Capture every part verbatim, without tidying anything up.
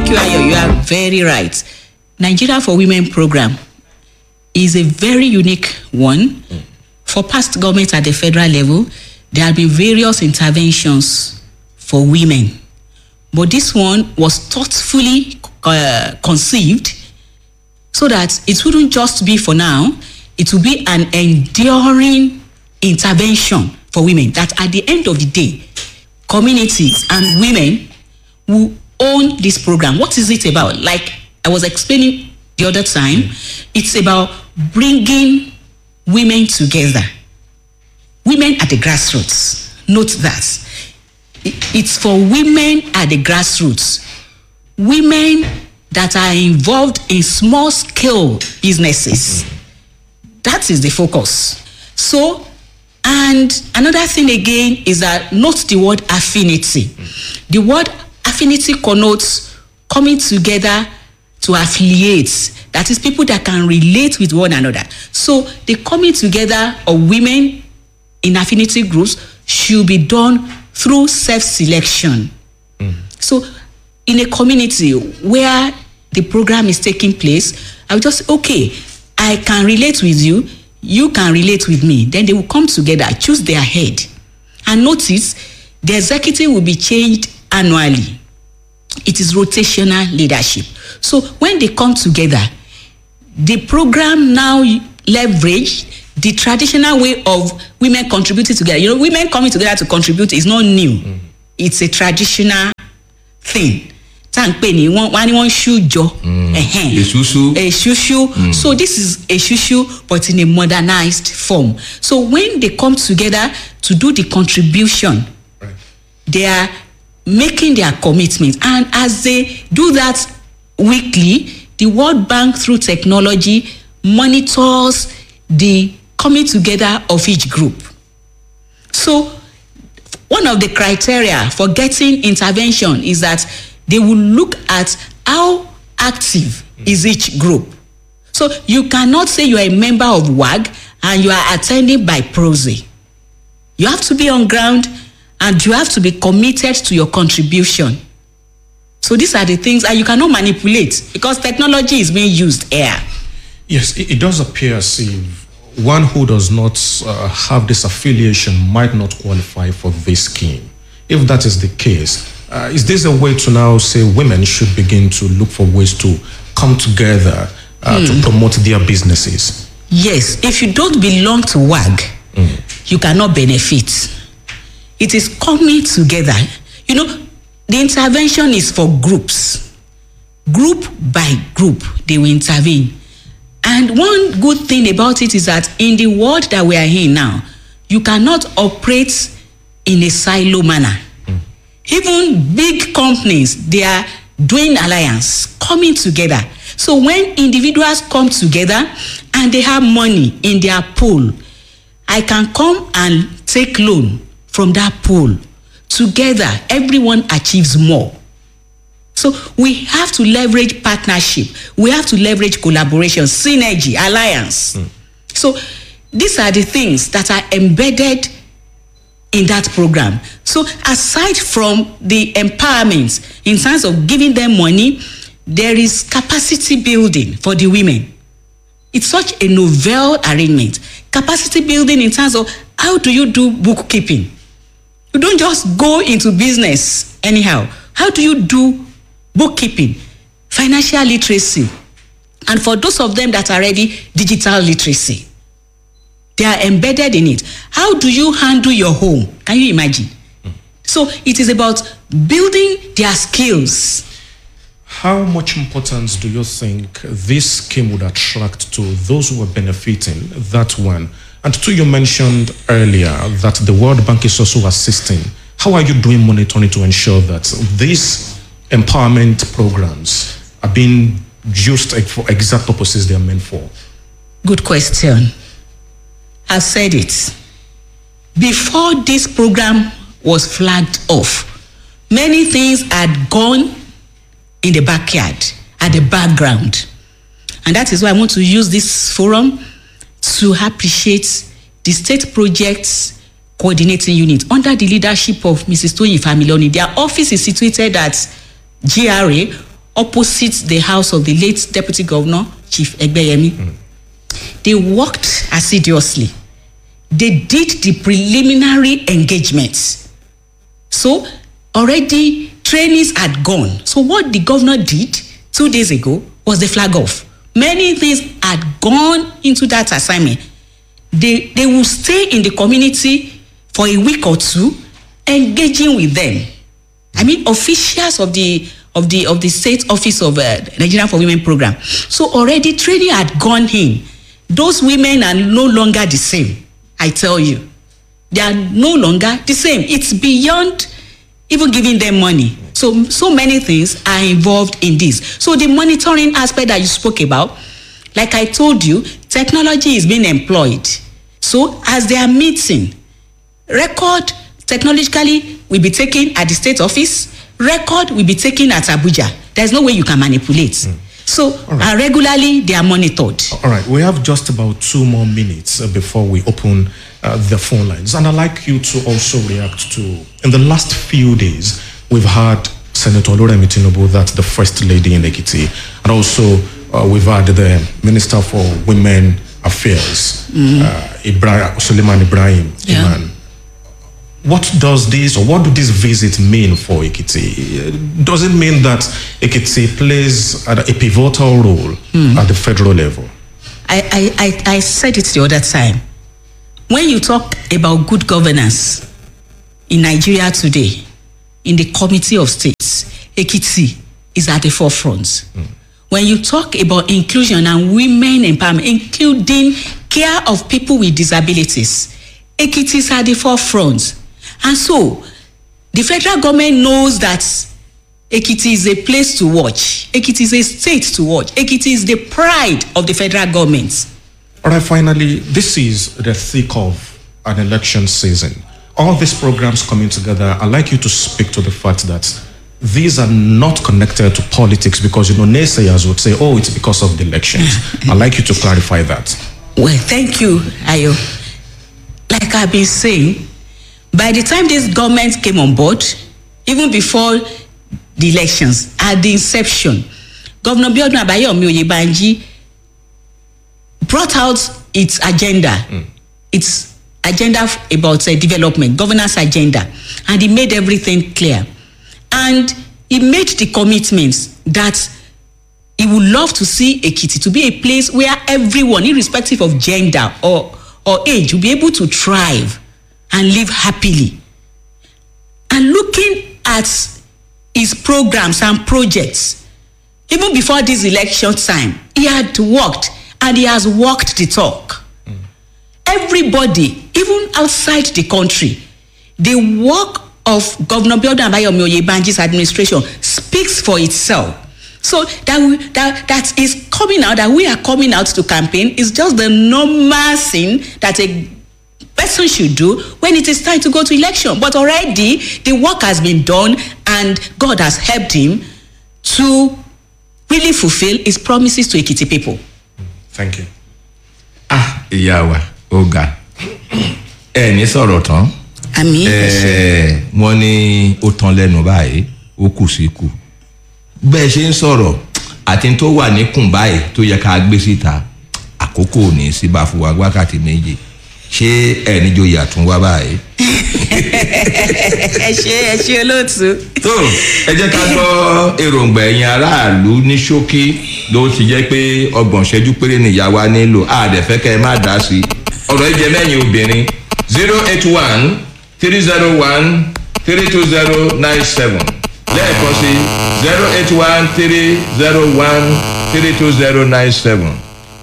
you, Ayo. You are very right. Nigeria for Women program is a very unique one. Mm. For past government at the federal level, there have been various interventions for women. But this one was thoughtfully uh, conceived so that it wouldn't just be for now, it will be an enduring intervention for women, that at the end of the day, communities and women will own this program. What is it about? Like I was explaining the other time, mm. it's about bringing women together. Women at the grassroots. Note that. It's for women at the grassroots. Women that are involved in small scale businesses. Mm. That is the focus. So, and another thing again is that note the word affinity. Mm. The word affinity connotes coming together to affiliate. That is people that can relate with one another. So the coming together of women in affinity groups should be done through self-selection. Mm. So in a community where the program is taking place, I will just, okay, I can relate with you, you can relate with me. Then they will come together, choose their head. And notice, the executive will be changed annually. It is rotational leadership. So when they come together, the program now leverage the traditional way of women contributing together. You know, women coming together to contribute is not new. Mm. It's a traditional thing. Mm. Mm. So this is a shushu, but in a modernized form. So when they come together to do the contribution, right, they are making their commitment. And as they do that weekly, the World Bank, through technology, monitors the coming together of each group. So one of the criteria for getting intervention is that they will look at how active is each group. So you cannot say you are a member of W A G and you are attending by proxy. You have to be on ground and you have to be committed to your contribution. So these are the things, and you cannot manipulate because technology is being used here. Yes, it, it does appear as if one who does not uh, have this affiliation might not qualify for this scheme. If that is the case, uh, is this a way to now say women should begin to look for ways to come together uh, mm. to promote their businesses? Yes, if you don't belong to W A G, mm. you cannot benefit. It is coming together. You know, the intervention is for groups. Group by group, they will intervene. And one good thing about it is that in the world that we are in now, you cannot operate in a silo manner. Mm. Even big companies, they are doing alliance, coming together. So when individuals come together and they have money in their pool, I can come and take loan from that pool. Together, everyone achieves more. So we have to leverage partnership. We have to leverage collaboration, synergy, alliance. Mm. So these are the things that are embedded in that program. So aside from the empowerment, in terms of giving them money, there is capacity building for the women. It's such a novel arrangement. Capacity building in terms of how do you do bookkeeping? You don't just go into business anyhow. How do you do bookkeeping, financial literacy? And for those of them that are ready, digital literacy. They are embedded in it. How do you handle your home? Can you imagine? Mm. So it is about building their skills. How much importance do you think this scheme would attract to those who are benefiting that one? And two, you mentioned earlier that the World Bank is also assisting. How are you doing monitoring to ensure that these empowerment programs are being used for exact purposes they are meant for? Good question. I've said it. Before this program was flagged off, many things had gone in the backyard, at the background. And that is why I want to use this forum to appreciate the State Projects Coordinating Unit under the leadership of Missus Toyin Familoni. Their office is situated at G R A opposite the house of the late Deputy Governor, Chief Egbeyemi. Mm. They worked assiduously. They did the preliminary engagements. So already trainings had gone. So what the governor did two days ago was the flag off. Many things had gone into that assignment. They, they will stay in the community for a week or two, engaging with them. I mean, officials of the of the of the state office of uh, Nigeria for Women program. So already training had gone in. Those women are no longer the same. I tell you, they are no longer the same. It's beyond even giving them money. So so many things are involved in this. So the monitoring aspect that you spoke about, like I told you, technology is being employed. So as they are meeting, record technologically will be taken at the state office. Record will be taken at Abuja. There's no way you can manipulate. Mm. So right. uh, regularly they are monitored. All right, we have just about two more minutes uh, before we open uh, the phone lines. And I'd like you to also react to, in the last few days, we've had Senator Oloremi Tinubu, that's the First Lady in Ekiti, and also uh, we've had the Minister for Women Affairs, mm-hmm. uh, Ibrahim, Suleiman Ibrahim. Yeah. Iman. What does this, or what do this visit mean for Ekiti? Does it mean that Ekiti plays a pivotal role mm. at the federal level? I, I, I, I said it the other time. When you talk about good governance in Nigeria today, in the Committee of States, Ekiti is at the forefront. Mm. When you talk about inclusion and women empowerment, including care of people with disabilities, Ekiti is at the forefront. And so, the federal government knows that Ekiti is a place to watch. Ekiti is a state to watch. Ekiti is the pride of the federal government. All right, finally, this is the thick of an election season. All these programs coming together, I'd like you to speak to the fact that these are not connected to politics because, you know, naysayers would say, oh, it's because of the elections. I'd like you to clarify that. Well, thank you, Ayo. Like I've been saying, by the time this government came on board, even before the elections, at the inception, Governor Biodun Abayomi Oyebanji brought out its agenda, mm. its agenda about uh, development, governance agenda, and he made everything clear. And he made the commitments that he would love to see Ekiti to be a place where everyone, irrespective of gender or, or age, will be able to thrive and live happily. And looking at his programs and projects, even before this election time, he had worked and he has walked the talk. Mm. Everybody, even outside the country, the work of Governor Biodun Abayomi Oyebanji's administration speaks for itself. So that, we, that that is coming out, that we are coming out to campaign is just the normal thing that a person should do when it is time to go to election. But already the work has been done and God has helped him to really fulfill his promises to Ekiti people. Thank you. Ah, Iyawa, Oga. Eh, ni sọ̀rọ̀ tán. Àmín. Eh, wọ́n ní ó tán lẹ́nu báyìí, ó kù sí kù. Bẹ́ẹ̀ ṣe ń sọ̀rọ̀, àti tó wà níkùn báyìí tó yẹ ká gbé síta, àkókò ní sí bá fún wa wákàtí méje. Ṣé ẹni joyè àtún wá báyìí? Ẹ ṣé ẹ ṣé olóòtú. Tó ẹ jẹ́ ká gbọ́ èròǹgbà ẹ̀yin aráàlú ní ṣókí ló ti jẹ́ pé ọgbọ̀n ṣẹ́jú péré nìyá wa nílò àdẹ̀fẹ́ kẹ́ ẹ má dá sí. Ọ̀rọ̀ ẹ jẹ́ mẹ́yìn obìnrin zero eight one three zero one three two zero nine seven lẹ́ẹ̀kan sí zero eight one three zero one three two zero nine seven.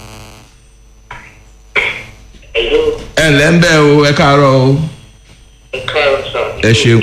ẹ ǹlẹ́ ń bẹ́ o ẹ káàárọ̀ o. ẹ káàárọ̀ sà. ẹ ṣeun.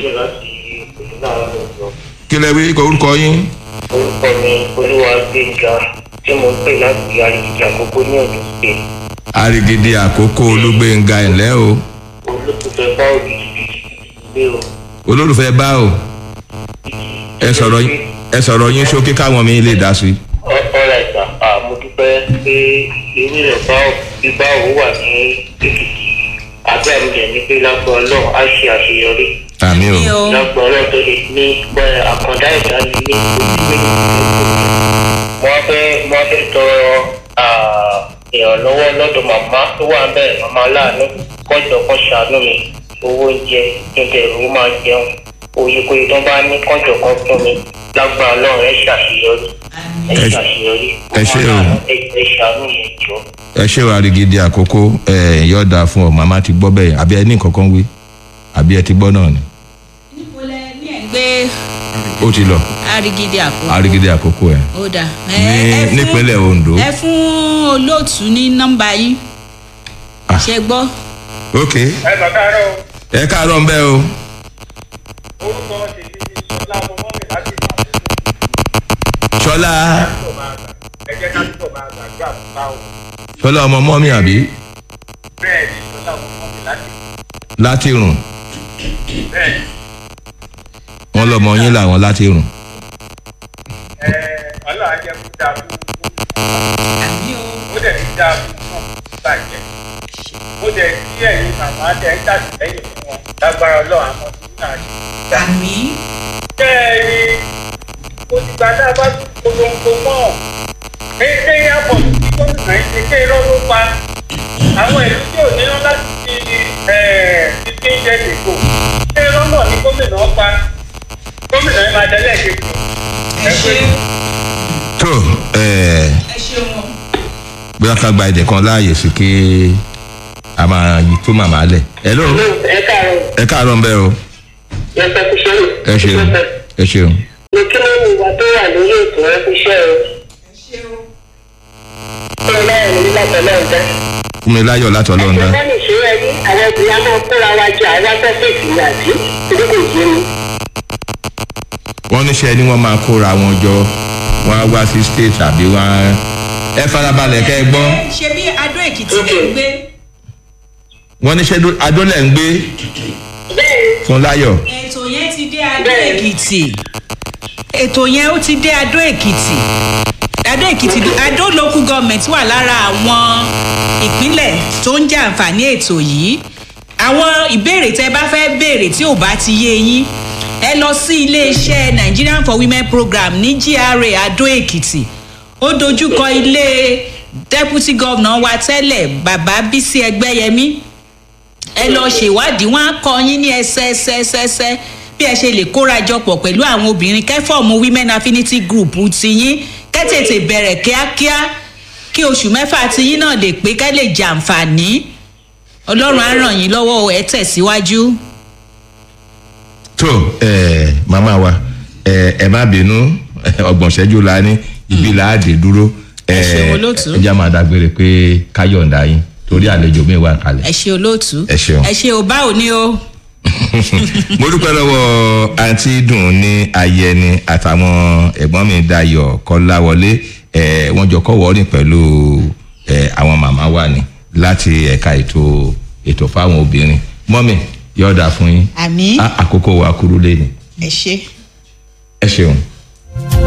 kí lẹ wí orúkọ yín. orúkọ mi Olúwagbénga tí mo ń pè láti Àrègèdè Àkókò ní Ọ̀yọ́ State. Àrègèdè Àkókò Olúgbénga ẹ ǹlẹ́ o. olólùfẹ́ bá òbí gbé o. olólùfẹ́ bá o. ẹ sọ̀rọ̀ yín ẹ sọ̀rọ̀ yín ṣókí káwọn mi lè dá sí. ọ̀rọ̀ ẹ̀sà mo dúpẹ́ pé irú rẹ̀ bá òbí bá òun wà ní Èkìtì. àbẹ́ mi rẹ̀ ní pé lápò Ọlọ́run á ṣe àṣeyọrí. àmì o. lọ́gbọ̀ọ́rọ̀ tó lè ní àkàndá ẹ̀dá ní ní wọ́n fẹ́ wọ́n fẹ́ tọrọ ìrànlọ́wọ́ lọ́dọ̀ màmá tó wà bẹ́ẹ̀ màmá aláàánú kọ́jọ kan ṣàánú mi owó oúnjẹ níta ẹ̀rọ máa jẹun oyèkóyè tó bá ní kọ́jọ kan fún mi lágbára ọlọ́run ẹ̀ ṣàṣeyọrí ẹ̀ ṣàṣeyọrí ẹ ṣe o ẹ̀ ṣàánú yẹn jọ. ẹ ṣe o Arigidi Àkókò ẹ yọ̀ọ̀dà fún ọ màmá ti gbọ́ bẹ́ẹ̀ àbí ẹ ní nǹkan kan wí àbí ẹ ti gbọ́ náà ni. níbo lẹ ní ẹ̀ ń gbé. ó ti lọ. Arigidi Àkókò. Arigidi Àkókò ẹ. ó dà. ní nípínlẹ̀ Ondo. ẹ fún olóòtú ní nọ́mbà yín. ṣe gbọ́. ok. ẹ bàbá káàárọ̀. ẹ káàárọ̀ ń bẹ́ o. orúkọ tèmi ni Ṣọlá ọmọmọ́mì láti ìbàdàn. Ṣọlá. ẹ jẹ́ ká túbọ̀ máa gbàgbà báwo. Ṣọlá ọmọ mọ́mì àbí. bẹ́ẹ̀ ni Ṣọlá ọmọmọ́mì láti. láti rùn. bẹ́ẹ̀ ni. wọ́n lọ́mọ yín làwọn láti rùn. ẹ ọlọ́run á jẹ́ kó dáa fún ó dẹ̀ ti dáa fún náà bàjẹ́. ó dẹ̀ kí ẹ̀yin màmá tẹ̀ ń ṣàtìlẹ́yìn fún wọn lágbára ọlọ́run àmọ́ tó náà ṣe. àmì. bẹ́ẹ̀ ni olùgbà tá a bá tún polongo mọ́ kéèké yàpọ̀ sí gómìnà yìí kéèké irọ́ ló pa àwọn ìlú tí ò ní láti fi fifteen years ago ṣé irọ́ náà ní gómìnà pa gómìnà yìí máa tẹ́lẹ̀ kejì. ẹ ṣe. tó ẹ ẹ ṣeun o. bóyá ká gba èdè kan láàyè sí kí a máa yí tó màmá lẹ̀. ẹ ló ẹ káàárọ̀. ẹ káàárọ̀ ń bẹ́ o. ẹ fẹ́ kú sẹ́yìn. ẹ ṣeun ẹ ṣeun. mo kí ló ń wá tó wà lórí ètò ẹ kú iṣẹ́ o. ṣé ọlọ́run ní láti ọlọ́run dá. fún mi láyọ̀ láti ọlọ́run dá. ẹ̀sìn bá nìṣó ẹ ní àwọn obìnrin a máa kóra wa jẹ àwa sọ́fẹ̀tì àti torí kò yé mi. wọ́n níṣẹ́ ni wọ́n máa kóra wọn jọ wọ́n á wá sí state àbí wọ́n á ẹ farabalẹ̀ kẹ́ ẹ gbọ́. ṣe bí Adó Èkìtì lè ń gbé. wọ́n níṣẹ́ adólẹ̀ ń gbé fún láyọ̀. ètò yẹn ti dé Adó Èkìtì ètò yẹn ó ti dé Adó Èkìtì Adó Èkìtì Adó local government wà lára àwọn ìpínlẹ̀ tó ń jẹ àǹfààní ètò yìí. àwọn ìbéèrè tẹ́ bá fẹ́ béèrè tí ò bá ti yé yín ẹ lọ sí iléeṣẹ́ Nigerian for Women program ní G R A Adó Èkìtì ó dojúkọ ilé deputy governor wa tẹ́lẹ̀ bàbá Bísí Ẹgbẹ́yẹmí ẹ lọ ṣèwádìí wọn á kọ́ yín ní ẹsẹẹsẹẹsẹ bí ẹ ṣe lè kórajọpọ̀ pẹ̀lú àwọn obìnrin kẹ́fọ̀mù women affinity group tiyín kẹ́tètè bẹ̀rẹ̀ kíákíá kí oṣù mẹ́fà tiyín náà lè pé kẹ́ lè jàǹfààní ọlọ́run á ràn yín lọ́wọ́ ẹ tẹ̀síwájú. tó ẹ màmá wa ẹ ẹ má bínú ọgbọ̀n ṣẹ́jú la ní ibi làádé dúró ẹ ẹ jẹ́ máa dágbére pé káyọ̀ǹda yín torí àlejò mi wà kalẹ̀. ẹ ṣe olóòtú ẹ ṣeun ẹ ṣe ò bá òní o. mo dúpẹ́ lọ́wọ́ àǹtí dùn ní ayẹni àtàwọn ẹ̀gbọ́n mi Dayọ̀ Kọ́láwọlé ẹ̀ wọ́n jọ kọ́ wọ́ọ́rìn pẹ̀lú ẹ̀ àwọn màmá wa ni láti ẹ̀ka ètò ètò fáwọn obìnrin mọ́mì yọ̀ọ̀dà fún yín. àmín. àkókò wa kúrú lé ní. ẹ ṣe. ẹ ṣeun.